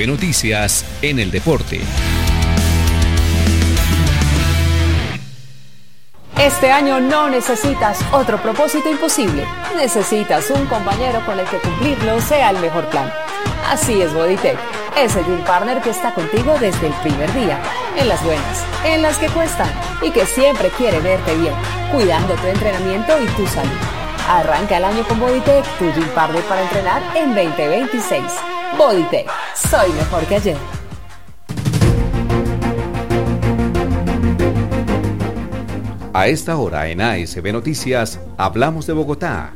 ASB Noticias en el deporte. Este año no necesitas otro propósito imposible. Necesitas un compañero con el que cumplirlo sea el mejor plan. Así es Bodytech, ese gym partner que está contigo desde el primer día, en las buenas, en las que cuestan y que siempre quiere verte bien, cuidando tu entrenamiento y tu salud. Arranca el año con Bodytech, tu gym partner para entrenar en 2026. Bodytech, soy mejor que ayer. A esta hora en ASB Noticias, hablamos de Bogotá.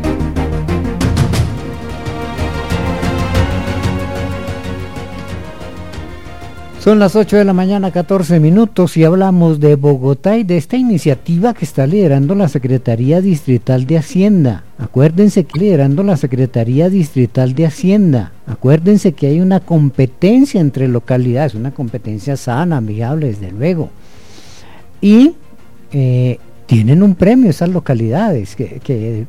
Son las 8 de la mañana, 14 minutos, y hablamos de Bogotá y de esta iniciativa que está liderando la Secretaría Distrital de Hacienda. Acuérdense que liderando la Secretaría Distrital de Hacienda. Acuérdense que hay una competencia entre localidades, una competencia sana, amigable, desde luego. Y tienen un premio esas localidades que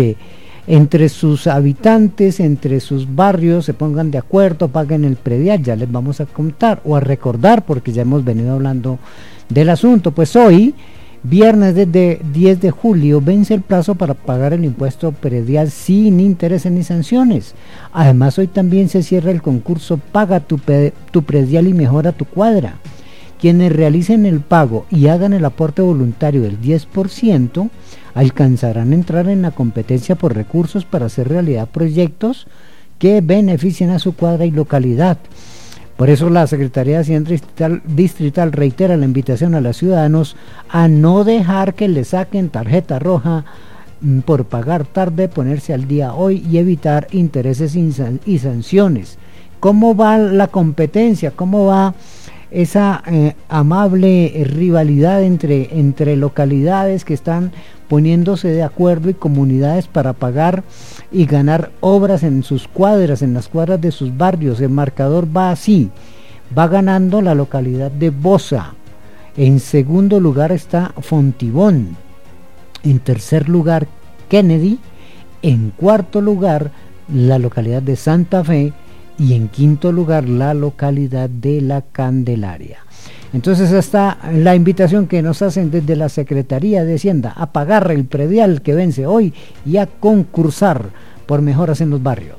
entre sus habitantes, entre sus barrios se pongan de acuerdo, paguen el predial. Ya les vamos a contar o a recordar, porque ya hemos venido hablando del asunto. Pues hoy, viernes desde 10 de julio, vence el plazo para pagar el impuesto predial sin intereses ni sanciones. Además, hoy también se cierra el concurso Paga tu predial y mejora tu cuadra. Quienes realicen el pago y hagan el aporte voluntario del 10%, alcanzarán a entrar en la competencia por recursos para hacer realidad proyectos que beneficien a su cuadra y localidad. Por eso la Secretaría de Hacienda Distrital reitera la invitación a los ciudadanos a no dejar que le saquen tarjeta roja por pagar tarde, ponerse al día hoy y evitar intereses y sanciones. ¿Cómo va la competencia? ¿Cómo va esa amable rivalidad entre localidades que están poniéndose de acuerdo y comunidades para pagar y ganar obras en sus cuadras, en las cuadras de sus barrios? El marcador va así: va ganando la localidad de Bosa, en segundo lugar está Fontibón, en tercer lugar Kennedy, en cuarto lugar la localidad de Santa Fe, y en quinto lugar la localidad de La Candelaria. Entonces está la invitación que nos hacen desde la Secretaría de Hacienda a pagar el predial que vence hoy y a concursar por mejoras en los barrios.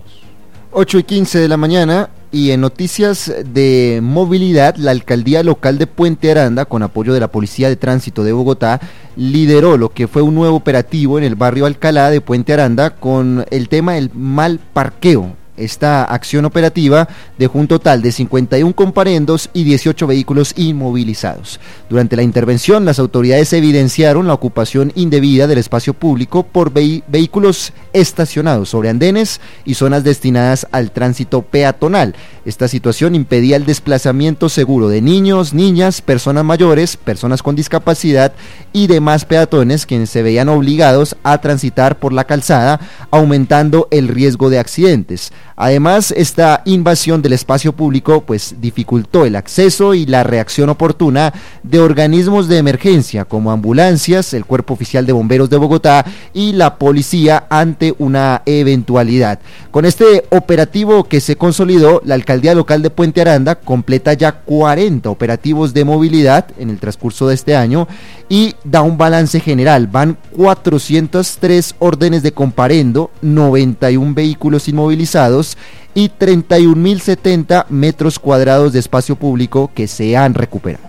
8:15 de la mañana, y en noticias de movilidad, la alcaldía local de Puente Aranda, con apoyo de la Policía de Tránsito de Bogotá, lideró lo que fue un nuevo operativo en el barrio Alcalá de Puente Aranda con el tema del mal parqueo. Esta acción operativa dejó un total de 51 comparendos y 18 vehículos inmovilizados. Durante la intervención, las autoridades evidenciaron la ocupación indebida del espacio público por vehículos estacionados sobre andenes y zonas destinadas al tránsito peatonal. Esta situación impedía el desplazamiento seguro de niños, niñas, personas mayores, personas con discapacidad y demás peatones, quienes se veían obligados a transitar por la calzada, aumentando el riesgo de accidentes. Además, esta invasión del espacio público pues dificultó el acceso y la reacción oportuna de organismos de emergencia como ambulancias, el Cuerpo Oficial de Bomberos de Bogotá y la policía ante una eventualidad. Con este operativo que se consolidó, la alcaldía local de Puente Aranda completa ya 40 operativos de movilidad en el transcurso de este año y da un balance general. Van 403 órdenes de comparendo, 91 vehículos inmovilizados y 31.070 metros cuadrados de espacio público que se han recuperado.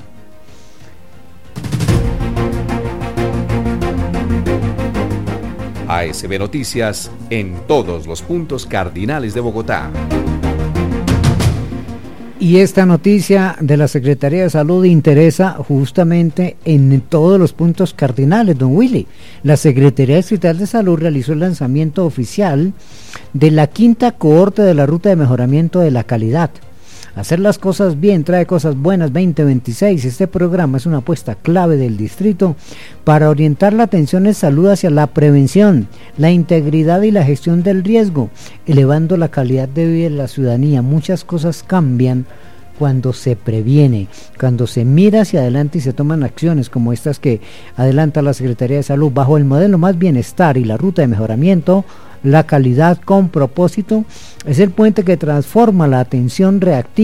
ASB Noticias en todos los puntos cardinales de Bogotá. Y esta noticia de la Secretaría de Salud interesa justamente en todos los puntos cardinales, don Willy. La Secretaría Distrital de Salud realizó el lanzamiento oficial de la 5ª cohorte de la Ruta de Mejoramiento de la Calidad. Hacer las cosas bien trae cosas buenas 2026. Este programa es una apuesta clave del distrito para orientar la atención en salud hacia la prevención, la integridad y la gestión del riesgo, elevando la calidad de vida de la ciudadanía. Muchas cosas cambian cuando se previene, cuando se mira hacia adelante y se toman acciones como estas que adelanta la Secretaría de Salud bajo el modelo Más Bienestar y la Ruta de Mejoramiento. La calidad con propósito es el puente que transforma la atención reactiva